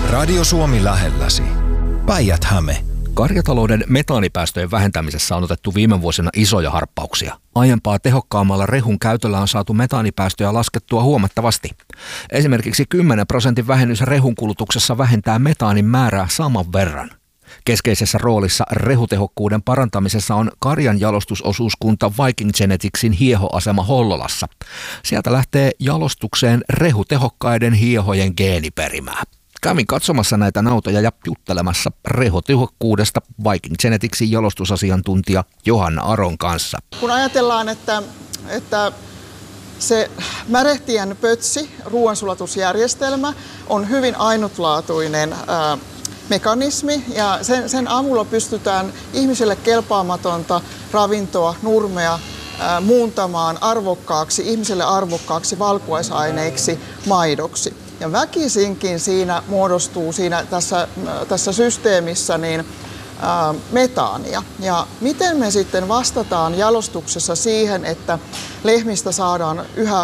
Radio Suomi lähelläsi. Päijät-Häme. Karjatalouden metaanipäästöjen vähentämisessä on otettu viime vuosina isoja harppauksia. Aiempaa tehokkaammalla rehun käytöllä on saatu metaanipäästöjä laskettua huomattavasti. Esimerkiksi 10% vähennys rehun kulutuksessa vähentää metaanin määrää saman verran. Keskeisessä roolissa rehutehokkuuden parantamisessa on karjan jalostusosuuskunta Viking Geneticsin hiehoasema Hollolassa. Sieltä lähtee jalostukseen rehutehokkaiden hiehojen geeniperimää. Kävin katsomassa näitä nautoja ja juttelemassa rehutehokkuudesta Viking Geneticsin jalostusasiantuntija Johanna Aron kanssa. Kun ajatellaan, että se märehtijän pötsi, ruoansulatusjärjestelmä, on hyvin ainutlaatuinen mekanismi ja sen avulla pystytään ihmiselle kelpaamatonta ravintoa, nurmea, muuntamaan ihmiselle arvokkaaksi valkuaisaineiksi, maidoksi. Ja väkisinkin siinä muodostuu tässä systeemissä metaania. Ja miten me sitten vastataan jalostuksessa siihen, että lehmistä saadaan yhä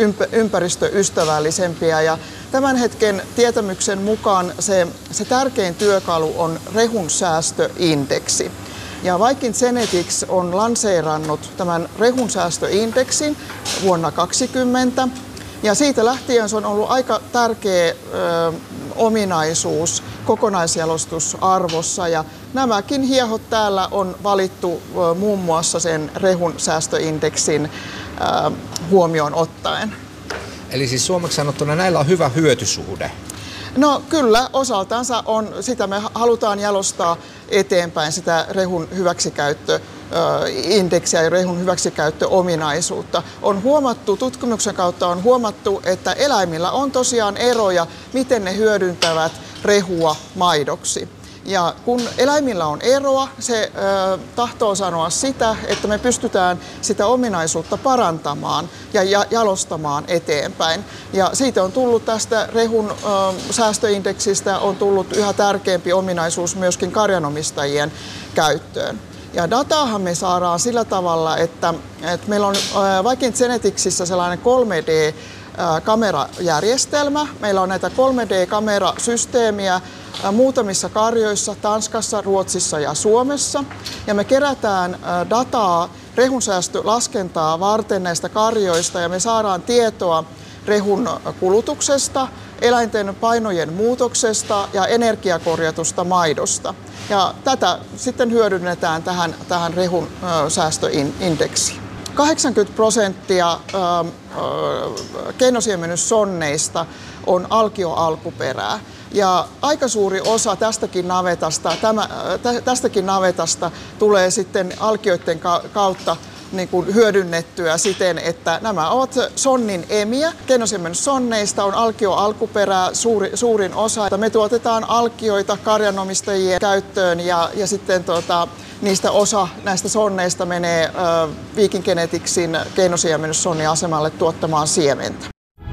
ympäristöystävällisempiä. Ja tämän hetken tietämyksen mukaan se tärkein työkalu on rehun säästöindeksi. Ja Viking Genetics on lanseerannut tämän rehun säästöindeksin vuonna 2020. Ja siitä lähtien se on ollut aika tärkeä ominaisuus kokonaisjalostusarvossa. Ja nämäkin hiehot täällä on valittu muun muassa sen rehun säästöindeksin huomioon ottaen. Eli siis suomeksi sanottuna näillä on hyvä hyötysuhde. No kyllä, osaltansa on, sitä me halutaan jalostaa eteenpäin, sitä rehun hyväksikäyttöindeksiä ja rehun hyväksikäyttöominaisuutta. On huomattu, tutkimuksen kautta on huomattu, että eläimillä on tosiaan eroja, miten ne hyödyntävät rehua maidoksi. Ja kun eläimillä on eroa, se tahtoo sanoa sitä, että me pystytään sitä ominaisuutta parantamaan ja jalostamaan eteenpäin. Ja siitä on tullut tästä rehun säästöindeksistä on tullut yhä tärkeämpi ominaisuus myöskin karjanomistajien käyttöön. Ja dataahan me saadaan sillä tavalla, että meillä on Viking Geneticsissa sellainen 3D-kamerajärjestelmä. Meillä on näitä 3D-kamerasysteemiä muutamissa karjoissa, Tanskassa, Ruotsissa ja Suomessa. Ja me kerätään dataa rehunsäästölaskentaa varten näistä karjoista ja me saadaan tietoa rehun kulutuksesta, eläinten painojen muutoksesta ja energiakorjatusta maidosta. Ja tätä sitten hyödynnetään tähän rehun säästöindeksiin. 80% keinosiemennyssonneista on alkioalkuperää. Ja aika suuri osa tästäkin navetasta tulee sitten alkioiden kautta niin kuin hyödynnettyä siten, että nämä ovat sonnin emiä. Keinosiemennyssonneista on alkioalkuperää suurin osa. Me tuotetaan alkioita karjanomistajien käyttöön ja sitten niistä osa näistä sonneista menee Viking Geneticsin keinosiemennyssonniasemalle tuottamaan siementä.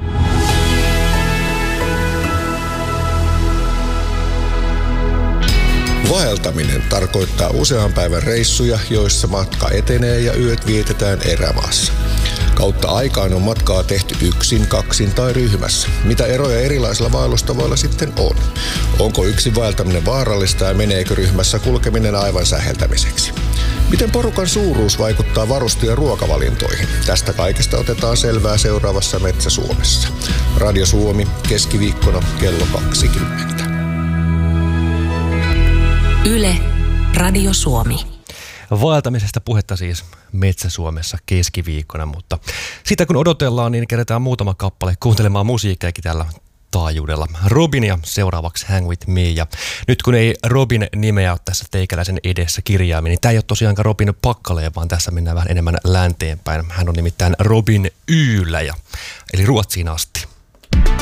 Vaeltaminen tarkoittaa usean päivän reissuja, joissa matka etenee ja yöt vietetään erämaassa. Kautta aikaan on matkaa tehty yksin, kaksin tai ryhmässä. Mitä eroja erilaisilla vaellustavoilla sitten on? Onko yksin vaeltaminen vaarallista ja meneekö ryhmässä kulkeminen aivan säheltämiseksi? Miten porukan suuruus vaikuttaa varuste- ja ruokavalintoihin? Tästä kaikesta otetaan selvää seuraavassa Metsä Suomessa. Radio Suomi, keskiviikkona kello 20. Yle, Radio Suomi. Vaeltamisesta puhetta siis Metsä Suomessa keskiviikkona, mutta sitä kun odotellaan, niin kerätään muutama kappale kuuntelemaan musiikkiakin tällä taajuudella. Robinia seuraavaksi Hang With Me. Ja nyt kun ei Robin nimeä ole tässä teikäläisen edessä kirjaaminen, niin tämä ei ole tosiaankaan Robin Pakkaleen, vaan tässä mennään vähän enemmän länteenpäin. Hän on nimittäin Robin Yläjä, eli Ruotsiin asti.